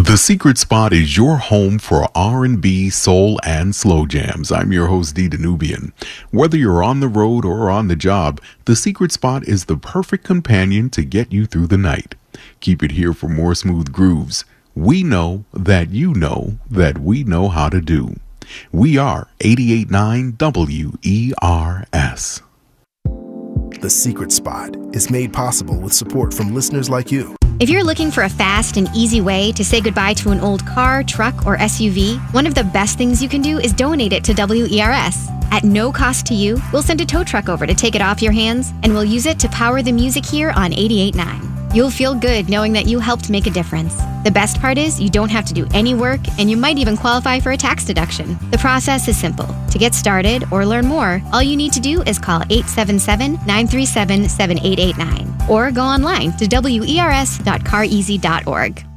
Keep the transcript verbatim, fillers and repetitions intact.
The Secret Spot is your home for R and B, soul, and slow jams. I'm your host, D. Danubian. Whether you're on the road or on the job, The Secret Spot is the perfect companion to get you through the night. Keep it here for more smooth grooves. We know that you know that we know how to do. We are eighty-eight point nine W E R S. The Secret Spot is made possible with support from listeners like you. If you're looking for a fast and easy way to say goodbye to an old car, truck, or S U V, one of the best things you can do is donate it to W E R S. At no cost to you, we'll send a tow truck over to take it off your hands, and we'll use it to power the music here on eighty-eight point nine. You'll feel good knowing that you helped make a difference. The best part is you don't have to do any work, and you might even qualify for a tax deduction. The process is simple. To get started or learn more, all you need to do is call eight seven seven, nine three seven, seven eight eight nine or go online to W E R S dot car easy dot org.